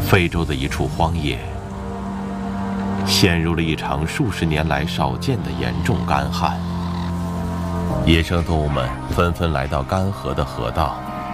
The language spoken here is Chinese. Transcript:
非洲的一处荒野陷入了一场数十年来少见的严重干旱，野生动物们纷纷来到干涸的河道，